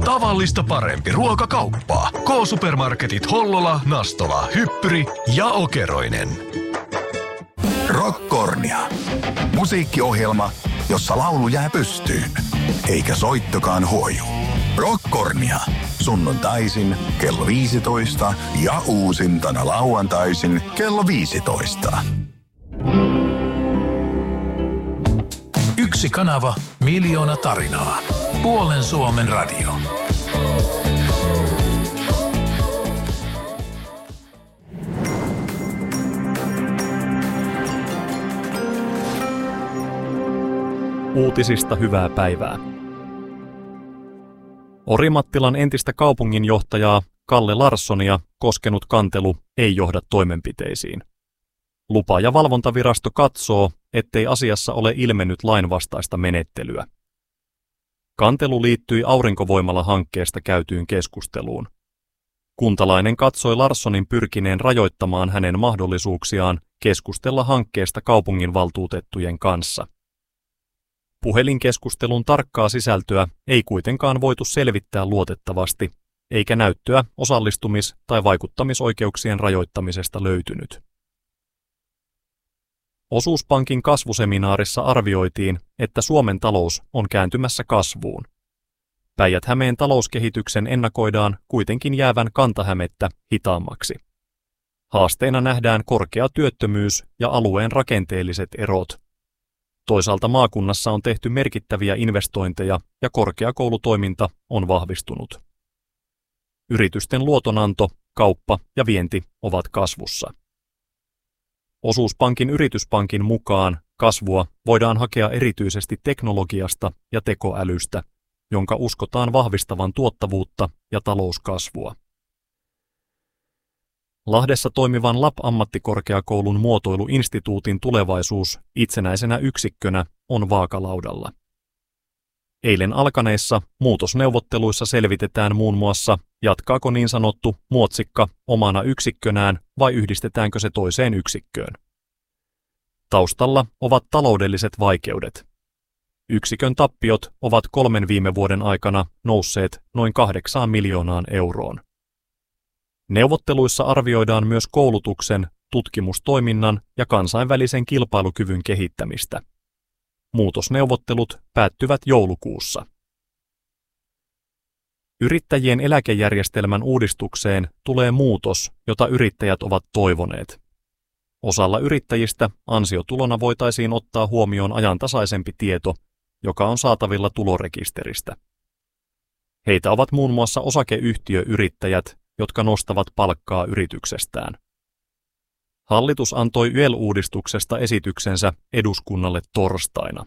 Tavallista parempi ruokakauppa. K-supermarketit Hollola, Nastola, Hyppyri ja Okeroinen. Rockkornia. Musiikkiohjelma, jossa laulu jää pystyyn, eikä soittokaan huoju. Rockkornia. Sunnuntaisin kello 15 ja uusintana lauantaisin kello 15. Yksi kanava, miljoona tarinaa. Puolen Suomen radio. Uutisista hyvää päivää. Orimattilan entistä kaupunginjohtajaa Kalle Larssonia koskenut kantelu ei johda toimenpiteisiin. Lupa- ja valvontavirasto katsoo, ettei asiassa ole ilmennyt lainvastaista menettelyä. Kantelu liittyi aurinkovoimala-hankkeesta käytyyn keskusteluun. Kuntalainen katsoi Larssonin pyrkineen rajoittamaan hänen mahdollisuuksiaan keskustella hankkeesta kaupunginvaltuutettujen kanssa. Puhelinkeskustelun tarkkaa sisältöä ei kuitenkaan voitu selvittää luotettavasti, eikä näyttöä osallistumis- tai vaikuttamisoikeuksien rajoittamisesta löytynyt. Osuuspankin kasvuseminaarissa arvioitiin, että Suomen talous on kääntymässä kasvuun. Päijät-Hämeen talouskehityksen ennakoidaan kuitenkin jäävän Kanta-Hämettä hitaammaksi. Haasteena nähdään korkea työttömyys ja alueen rakenteelliset erot. Toisaalta maakunnassa on tehty merkittäviä investointeja ja korkeakoulutoiminta on vahvistunut. Yritysten luotonanto, kauppa ja vienti ovat kasvussa. Osuuspankin Yrityspankin mukaan kasvua voidaan hakea erityisesti teknologiasta ja tekoälystä, jonka uskotaan vahvistavan tuottavuutta ja talouskasvua. Lahdessa toimivan LAP-ammattikorkeakoulun muotoiluinstituutin tulevaisuus itsenäisenä yksikkönä on vaakalaudalla. Eilen alkaneissa muutosneuvotteluissa selvitetään muun muassa, jatkaako niin sanottu muotsikka omana yksikkönään vai yhdistetäänkö se toiseen yksikköön. Taustalla ovat taloudelliset vaikeudet. Yksikön tappiot ovat 3 viime vuoden aikana nousseet noin 8 miljoonaan euroon. Neuvotteluissa arvioidaan myös koulutuksen, tutkimustoiminnan ja kansainvälisen kilpailukyvyn kehittämistä. Muutosneuvottelut päättyvät joulukuussa. Yrittäjien eläkejärjestelmän uudistukseen tulee muutos, jota yrittäjät ovat toivoneet. Osalla yrittäjistä ansiotulona voitaisiin ottaa huomioon ajantasaisempi tieto, joka on saatavilla tulorekisteristä. Heitä ovat muun muassa osakeyhtiöyrittäjät, jotka nostavat palkkaa yrityksestään. Hallitus antoi YEL-uudistuksesta esityksensä eduskunnalle torstaina.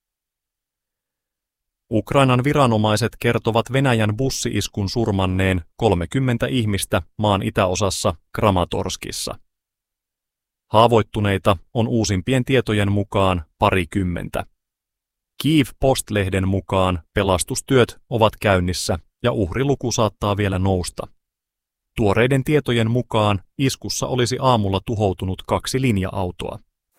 Ukrainan viranomaiset kertovat Venäjän bussi-iskun surmanneen 30 ihmistä maan itäosassa Kramatorskissa. Haavoittuneita on uusimpien tietojen mukaan 20. Kyiv Post-lehden mukaan pelastustyöt ovat käynnissä ja uhriluku saattaa vielä nousta. Tuoreiden tietojen mukaan iskussa olisi aamulla tuhoutunut 2 linja-autoa.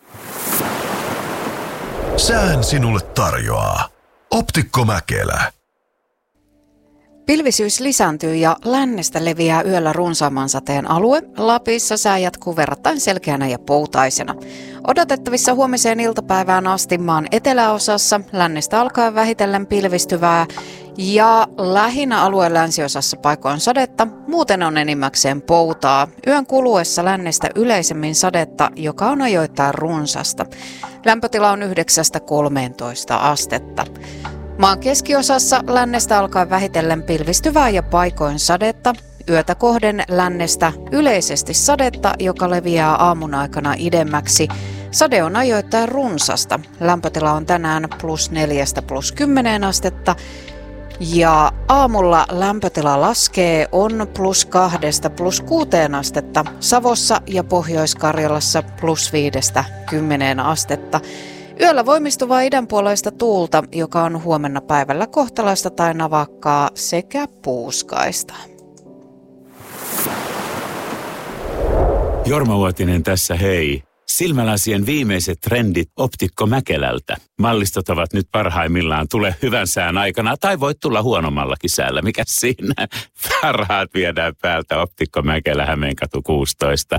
Sään sinulle tarjoaa Optikko Mäkelä. Pilvisyys lisääntyy ja lännestä leviää yöllä runsaamman sateen alue. Lapissa sää jatkuu verrattain selkeänä ja poutaisena. Odotettavissa huomiseen iltapäivään asti maan eteläosassa lännestä alkaen vähitellen pilvistyvää ja lähinnä alueen länsiosassa paikoin sadetta, muuten on enimmäkseen poutaa. Yön kuluessa lännestä yleisemmin sadetta, joka on ajoittain runsasta. Lämpötila on 9–13 astetta. Maan keskiosassa lännestä alkaen vähitellen pilvistyvää ja paikoin sadetta. Yötä kohden lännestä yleisesti sadetta, joka leviää aamun aikana idemmäksi. Sade on ajoittain runsasta. Lämpötila on tänään +4–+10 astetta. Ja aamulla lämpötila laskee on +2–+6 astetta. Savossa ja Pohjois-Karjalassa +5–10 astetta. Yöllä voimistuvaa idänpuoleista tuulta, joka on huomenna päivällä kohtalaista tai navakkaa sekä puuskaista. Jorma Uotinen tässä hei. Silmälasien viimeiset trendit Optikko Mäkelältä. Mallistot ovat nyt parhaimmillaan. Tule hyvän sään aikana tai voit tulla huonommallakin säällä. Mikä siinä? Parhaat viedään päältä Optikko Mäkelä, Hämeenkatu 16.